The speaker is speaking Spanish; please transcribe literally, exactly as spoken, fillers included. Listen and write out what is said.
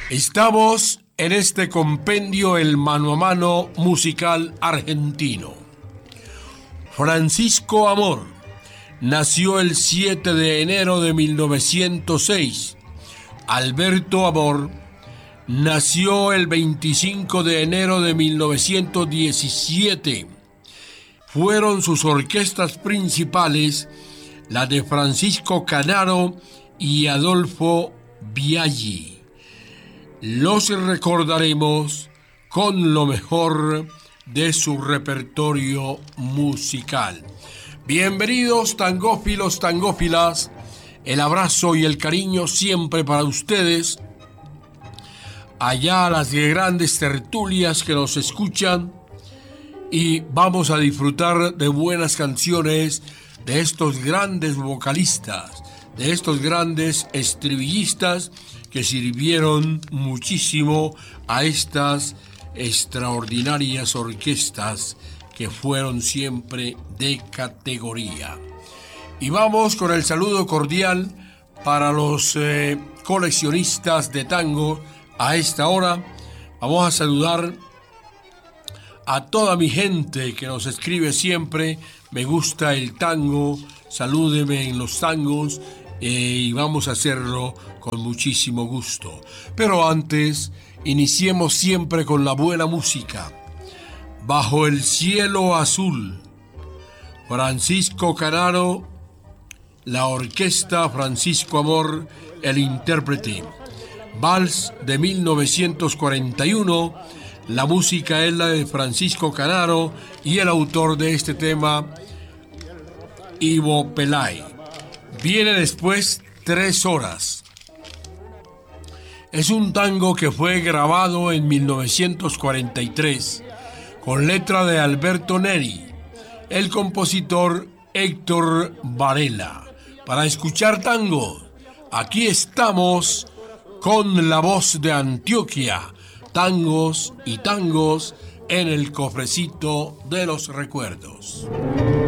Estamos en este compendio El Mano a Mano musical argentino. Francisco Amor nació el siete de enero de mil novecientos seis. Alberto Amor nació el veinticinco de enero de mil novecientos diecisiete. Fueron sus orquestas principales la de Francisco Canaro y Adolfo Biaggi. Los recordaremos con lo mejor de su repertorio musical. Bienvenidos tangófilos, tangófilas. El abrazo y el cariño siempre para ustedes. Allá las grandes tertulias que nos escuchan. Y vamos a disfrutar de buenas canciones de estos grandes vocalistas, de estos grandes estribillistas que sirvieron muchísimo a estas extraordinarias orquestas que fueron siempre de categoría. Y vamos con el saludo cordial para los eh, coleccionistas de tango a esta hora. Vamos a saludar a toda mi gente que nos escribe siempre. Me gusta el tango, salúdeme en los tangos. Eh, y vamos a hacerlo con muchísimo gusto. Pero antes, iniciemos siempre con la buena música. Bajo el cielo azul, Francisco Canaro, la orquesta Francisco Amor, el intérprete. Vals de mil novecientos cuarenta y uno, la música es la de Francisco Canaro y el autor de este tema, Ivo Pelay. Viene después Tres Horas. Es un tango que fue grabado en mil novecientos cuarenta y tres con letra de Alberto Neri, el compositor Héctor Varela. Para escuchar tango, aquí estamos con la voz de Antioquia, tangos y tangos en el cofrecito de los recuerdos.